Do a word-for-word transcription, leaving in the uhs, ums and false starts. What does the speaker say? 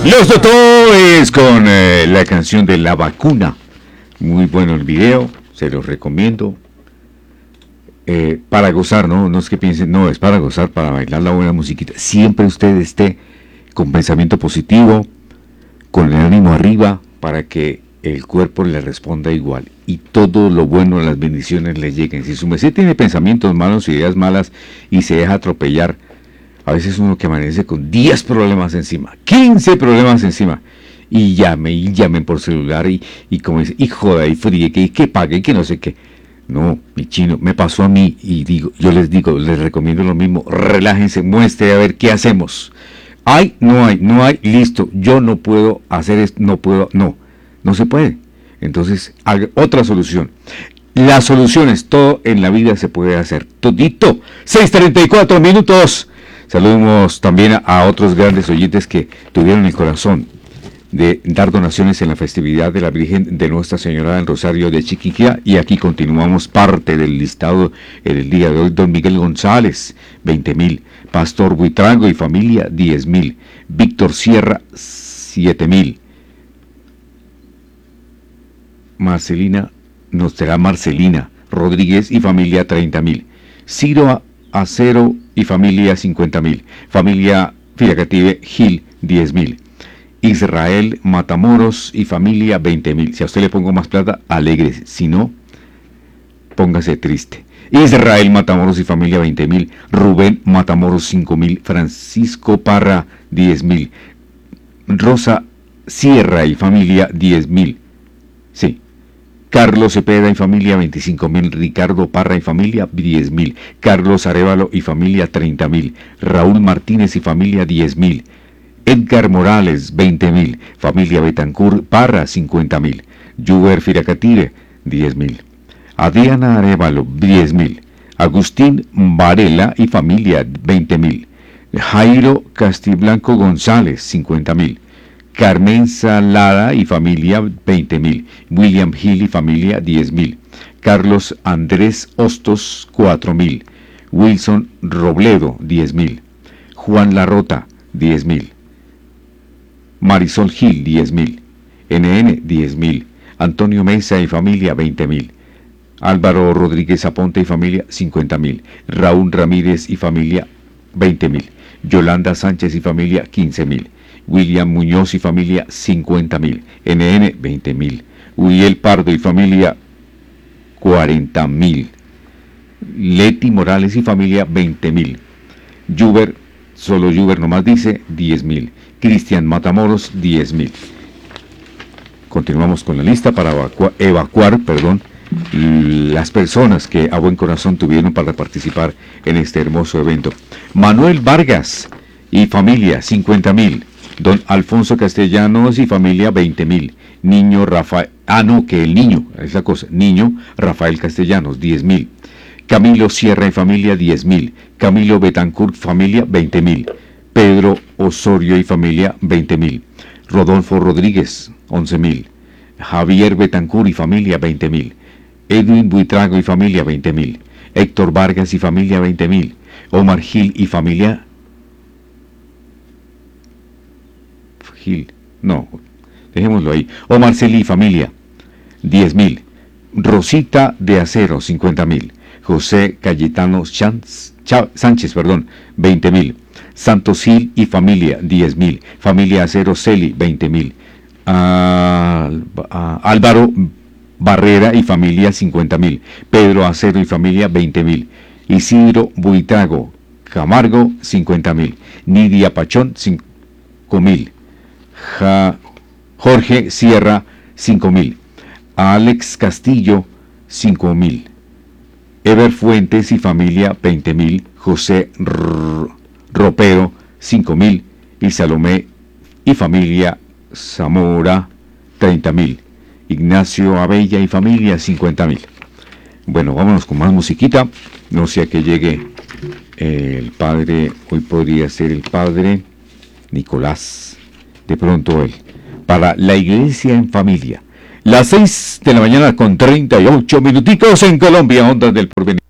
Los Doctores con eh, la canción de La Vacuna. Muy bueno el video, se los recomiendo. Eh, para gozar, ¿no? No es que piensen, no, es para gozar, para bailar la buena musiquita. Siempre usted esté con pensamiento positivo, con el ánimo arriba, para que el cuerpo le responda igual. Y todo lo bueno, las bendiciones le lleguen. Si su merced tiene pensamientos malos, ideas malas y se deja atropellar, a veces uno que amanece con diez problemas encima, quince problemas encima, y llame, y llamen por celular, y, y como dice, y joda, y fríe, que, que pague, que no sé qué. No, mi chino, me pasó a mí, y digo, yo les digo, les recomiendo lo mismo, relájense, muestre a ver qué hacemos. Hay, no hay, no hay, listo, yo no puedo hacer esto, no puedo, no, no se puede. Entonces, haga otra solución. Las soluciones, todo en la vida se puede hacer, todito. seis treinta y cuatro minutos. Saludamos también a otros grandes oyentes que tuvieron el corazón de dar donaciones en la festividad de la Virgen de Nuestra Señora del Rosario de Chiquiquía. Y aquí continuamos parte del listado en el día de hoy. Don Miguel González, veinte mil. Pastor Buitrago y familia, diez mil. Víctor Sierra, siete mil. Marcelina, no será Marcelina Rodríguez y familia, treinta mil. Ciro Acero y familia, cincuenta mil. Familia Firacative Gil, diez mil. Israel Matamoros y familia, veinte mil. Si a usted le pongo más plata, alégrese. Si no, póngase triste. Israel Matamoros y familia, veinte mil. Rubén Matamoros, cinco mil. Francisco Parra, diez mil. Rosa Sierra y familia, diez mil. Sí. Carlos Cepeda y familia, veinticinco mil. Ricardo Parra y familia, diez mil. Carlos Arevalo y familia, treinta mil. Raúl Martínez y familia, diez mil. Edgar Morales, veinte mil. Familia Betancur Parra, cincuenta mil. Juber Firacatire, diez mil. Adriana Arevalo, diez mil. Agustín Varela y familia, veinte mil. Jairo Castiblanco González, cincuenta mil. Carmen Salada y familia, veinte mil. William Gil y familia, diez mil. Carlos Andrés Hostos, cuatro mil. Wilson Robledo, diez mil. Juan Larrota, diez mil. Marisol Gil, diez mil. N N, diez mil. Antonio Mesa y familia, veinte mil. Álvaro Rodríguez Aponte y familia, cincuenta mil. Raúl Ramírez y familia, veinte mil. Yolanda Sánchez y familia, quince mil. William Muñoz y familia, cincuenta mil. N N, veinte mil. Uriel Pardo y familia, cuarenta mil. Leti Morales y familia, veinte mil. Juber, solo Juber nomás dice, diez mil. Cristian Matamoros, diez mil. Continuamos con la lista para evacua evacuar, perdón, las personas que a buen corazón tuvieron para participar en este hermoso evento. Manuel Vargas y familia, cincuenta mil. Don Alfonso Castellanos y familia, veinte mil. Niño Rafael, ah no, que el niño, es la cosa, niño Rafael Castellanos, diez mil. Camilo Sierra y familia, diez mil. Camilo Betancourt, familia, veinte mil. Pedro Osorio y familia, veinte mil. Rodolfo Rodríguez, once mil. Javier Betancourt y familia, veinte mil. Edwin Buitrago y familia, veinte mil. Héctor Vargas y familia, veinte mil. Omar Gil y familia, Gil, no, dejémoslo ahí. Omar Celi y familia, diez mil. Rosita de Acero, cincuenta mil. José Cayetano Chans, Cha, Sánchez, perdón, veinte mil. Santos Gil y familia, diez mil. Familia Acero Celi, veinte mil. Al, Álvaro Barrera y familia, cincuenta mil. Pedro Acero y familia, veinte mil. Isidro Buitrago Camargo, cincuenta mil. Nidia Pachón, cinco mil. Ja, Jorge Sierra, cinco mil. Alex Castillo, cinco mil. Ever Fuentes y familia, veinte mil. José R Ropero, cinco mil. Y Salomé y familia, Zamora, treinta mil. Ignacio Abella y familia, cincuenta mil. Bueno, vámonos con más musiquita. No sea que llegue el padre, hoy podría ser el padre Nicolás. De pronto él, para la iglesia en familia. Las seis de la mañana con treinta y ocho minuticos en Colombia, ondas del porvenir.